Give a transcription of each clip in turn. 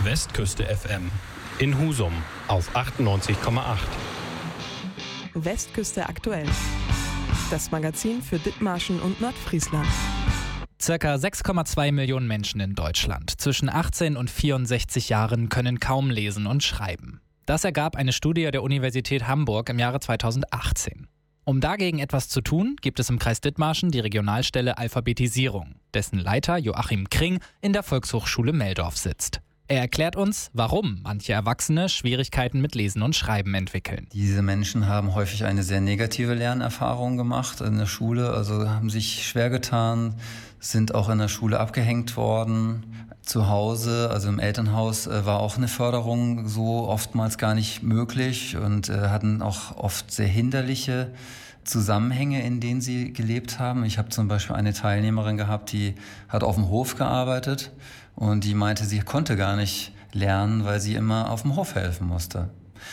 Westküste FM in Husum auf 98,8. Westküste aktuell. Das Magazin für Dithmarschen und Nordfriesland. Circa 6,2 Millionen Menschen in Deutschland zwischen 18 und 64 Jahren können kaum lesen und schreiben. Das ergab eine Studie der Universität Hamburg im Jahre 2018. Um dagegen etwas zu tun, gibt es im Kreis Dithmarschen die Regionalstelle Alphabetisierung, dessen Leiter Joachim Kring in der Volkshochschule Meldorf sitzt. Er erklärt uns, warum manche Erwachsene Schwierigkeiten mit Lesen und Schreiben entwickeln. Diese Menschen haben häufig eine sehr negative Lernerfahrung gemacht in der Schule, also haben sich schwer getan, sind auch in der Schule abgehängt worden. Zu Hause, also im Elternhaus, war auch eine Förderung so oftmals gar nicht möglich und hatten auch oft sehr hinderliche Zusammenhänge, in denen sie gelebt haben. Ich habe zum Beispiel eine Teilnehmerin gehabt, die hat auf dem Hof gearbeitet und die meinte, sie konnte gar nicht lernen, weil sie immer auf dem Hof helfen musste.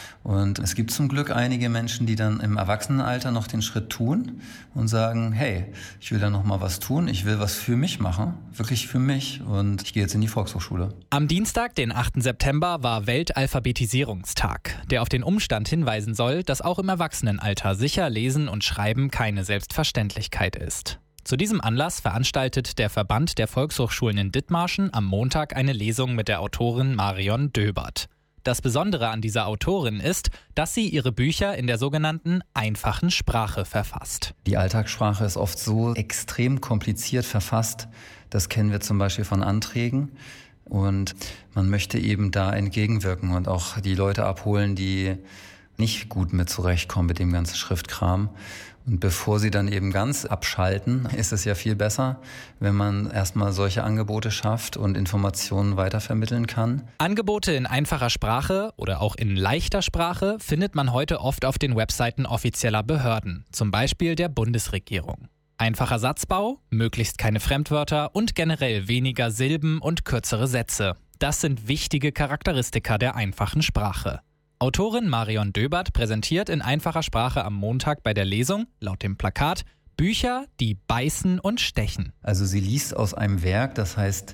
Und es gibt zum Glück einige Menschen, die dann im Erwachsenenalter noch den Schritt tun und sagen, hey, ich will da noch mal was tun, ich will was für mich machen, wirklich für mich, und ich gehe jetzt in die Volkshochschule. Am Dienstag, den 8. September, war Weltalphabetisierungstag, der auf den Umstand hinweisen soll, dass auch im Erwachsenenalter sicher Lesen und Schreiben keine Selbstverständlichkeit ist. Zu diesem Anlass veranstaltet der Verband der Volkshochschulen in Dithmarschen am Montag eine Lesung mit der Autorin Marion Döbert. Das Besondere an dieser Autorin ist, dass sie ihre Bücher in der sogenannten einfachen Sprache verfasst. Die Alltagssprache ist oft so extrem kompliziert verfasst. Das kennen wir zum Beispiel von Anträgen. Und man möchte eben da entgegenwirken und auch die Leute abholen, die nicht gut mit zurechtkommen mit dem ganzen Schriftkram. Und bevor sie dann eben ganz abschalten, ist es ja viel besser, wenn man erstmal solche Angebote schafft und Informationen weitervermitteln kann. Angebote in einfacher Sprache oder auch in leichter Sprache findet man heute oft auf den Webseiten offizieller Behörden, zum Beispiel der Bundesregierung. Einfacher Satzbau, möglichst keine Fremdwörter und generell weniger Silben und kürzere Sätze. Das sind wichtige Charakteristika der einfachen Sprache. Autorin Marion Döbert präsentiert in einfacher Sprache am Montag bei der Lesung, laut dem Plakat, Bücher, die beißen und stechen. Also sie liest aus einem Werk, das heißt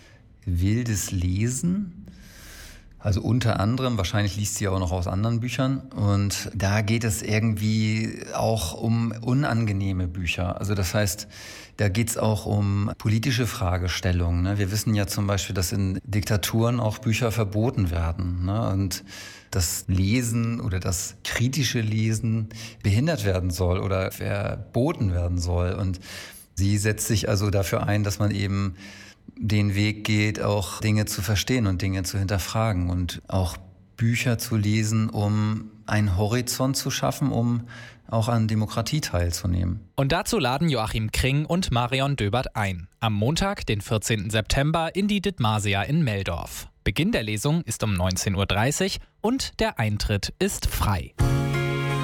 Wildes Lesen. Also unter anderem, wahrscheinlich liest sie auch noch aus anderen Büchern. Und da geht es irgendwie auch um unangenehme Bücher. Also das heißt, da geht es auch um politische Fragestellungen. Wir wissen ja zum Beispiel, dass in Diktaturen auch Bücher verboten werden. Und das Lesen oder das kritische Lesen behindert werden soll oder verboten werden soll. Und sie setzt sich also dafür ein, dass man eben den Weg geht, auch Dinge zu verstehen und Dinge zu hinterfragen und auch Bücher zu lesen, um einen Horizont zu schaffen, um auch an Demokratie teilzunehmen. Und dazu laden Joachim Kring und Marion Döbert ein. Am Montag, den 14. September, in die Dithmarsia in Meldorf. Beginn der Lesung ist um 19:30 Uhr und der Eintritt ist frei.